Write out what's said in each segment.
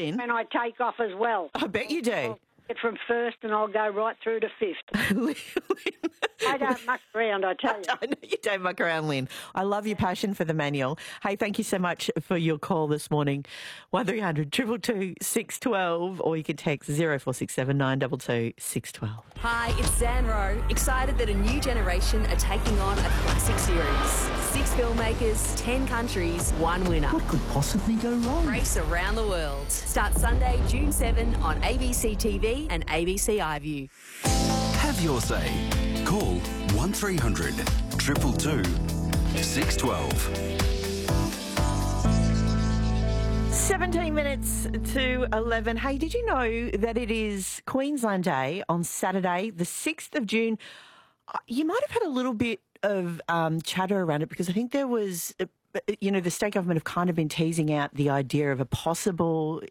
Lynn. And I take off as well. I bet you do. I'll get from first and I'll go right through to fifth. Lynn. I don't muck around, I tell you. I know you don't muck around, Lynn. I love your passion for the manual. Hey, thank you so much for your call this morning. 1300 222 612, or you can text 0467 922 612. Hi, it's Zan Rowe, excited that a new generation are taking on a classic series. 6 filmmakers, 10 countries, 1 winner. What could possibly go wrong? Race around the world. Start Sunday, June 7 on ABC TV and ABC iView. Have your say. Call 1300 222 612. 17 minutes to 11. Hey, did you know that it is Queensland Day on Saturday, the 6th of June? You might have had a little bit of chatter around it because I think there was, the state government have kind of been teasing out the idea of a possible,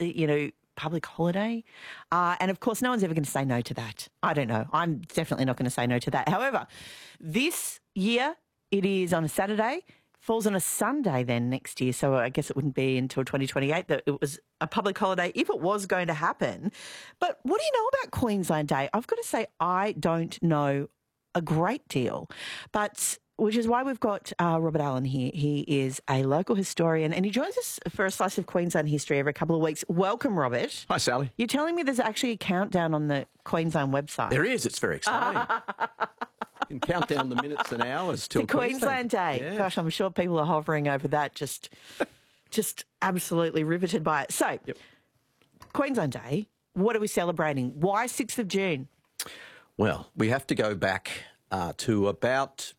public holiday. And of course, no one's ever going to say no to that. I don't know. I'm definitely not going to say no to that. However, this year it is on a Saturday, falls on a Sunday then next year. So I guess it wouldn't be until 2028 that it was a public holiday if it was going to happen. But what do you know about Queensland Day? I've got to say, I don't know a great deal, but which is why we've got Robert Allen here. He is a local historian and he joins us for a slice of Queensland history every couple of weeks. Welcome, Robert. Hi, Sally. You're telling me there's actually a countdown on the Queensland website. There is. It's very exciting. You can count down the minutes and hours till Queensland Day. Yeah. Gosh, I'm sure people are hovering over that, just absolutely riveted by it. So, Yep. Queensland Day, what are we celebrating? Why 6th of June? Well, we have to go back to about,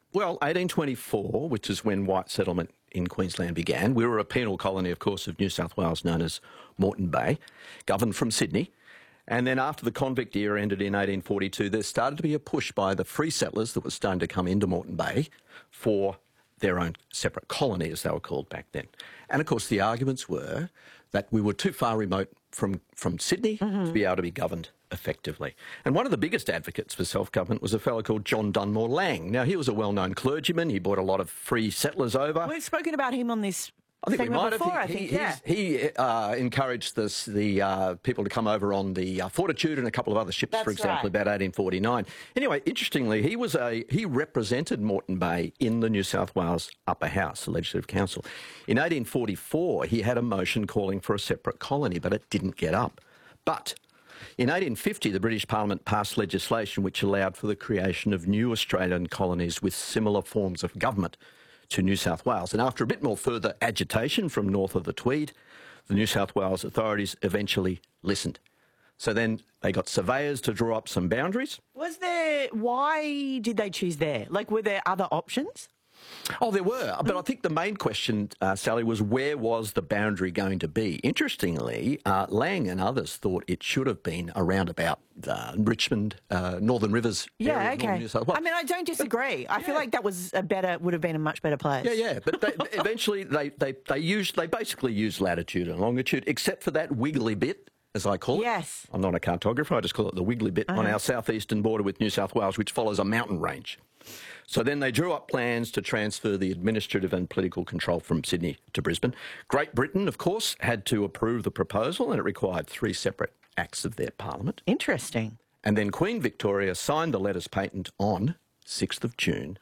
1824, which is when white settlement in Queensland began. We were a penal colony, of course, of New South Wales known as Moreton Bay, governed from Sydney. And then after the convict era ended in 1842, there started to be a push by the free settlers that was starting to come into Moreton Bay for their own separate colony, as they were called back then. And, of course, the arguments were that we were too far remote from Sydney to be able to be governed effectively. And one of the biggest advocates for self-government was a fellow called John Dunmore Lang. Now, he was a well-known clergyman. He brought a lot of free settlers over. We've spoken about him on this I think we might before, have. He encouraged the people to come over on the Fortitude and a couple of other ships, That's for example, right. about 1849. Anyway, interestingly, he represented Moreton Bay in the New South Wales Upper House, the Legislative Council. In 1844, he had a motion calling for a separate colony, but it didn't get up. But in 1850, the British Parliament passed legislation which allowed for the creation of new Australian colonies with similar forms of government to New South Wales. And after a bit more further agitation from north of the Tweed, the New South Wales authorities eventually listened. So then they got surveyors to draw up some boundaries. Why did they choose there? Like, were there other options? Oh, there were. But I think the main question, Sally, was where was the boundary going to be? Interestingly, Lang and others thought it should have been around about Richmond, Northern Rivers. Yeah, area of okay. Northern New South Wales. I mean, I don't disagree. I feel like that was would have been a much better place. Yeah. But eventually they basically used latitude and longitude, except for that wiggly bit, as I call it. Yes. I'm not a cartographer. I just call it the wiggly bit on our southeastern border with New South Wales, which follows a mountain range. So then they drew up plans to transfer the administrative and political control from Sydney to Brisbane. Great Britain, of course, had to approve the proposal, and it required 3 separate acts of their parliament. Interesting. And then Queen Victoria signed the letters patent on 6th of June,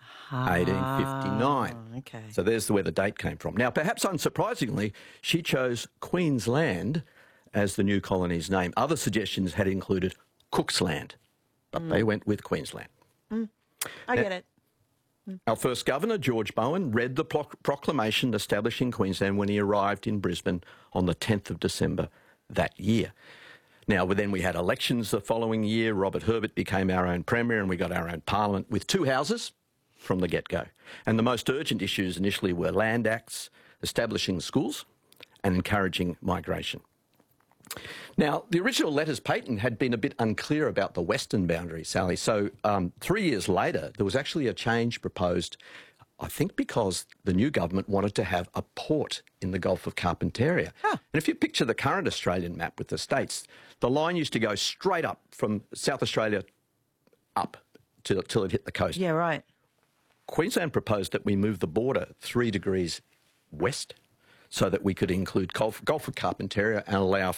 1859. Okay. So there's where the date came from. Now, perhaps unsurprisingly, she chose Queensland as the new colony's name. Other suggestions had included Cook's Land, but they went with Queensland. I get it. Our first governor, George Bowen, read the proclamation establishing Queensland when he arrived in Brisbane on the 10th of December that year. Now, then we had elections the following year. Robert Herbert became our own premier and we got our own parliament with 2 houses from the get-go. And the most urgent issues initially were land acts, establishing schools and encouraging migration. Now, the original letters patent had been a bit unclear about the western boundary, Sally. So 3 years later, there was actually a change proposed, I think because the new government wanted to have a port in the Gulf of Carpentaria. And if you picture the current Australian map with the states, the line used to go straight up from South Australia up till it hit the coast. Yeah, right. Queensland proposed that we move the border 3 degrees west so that we could include Gulf of Carpentaria and allow